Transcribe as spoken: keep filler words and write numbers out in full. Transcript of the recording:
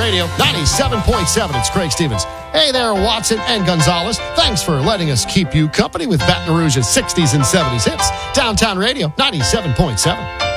Radio ninety-seven point seven. It's Craig Stevens. Hey there, Watson and Gonzalez. Thanks for letting us keep you company with Baton Rouge's sixties and seventies hits. Downtown Radio ninety-seven point seven.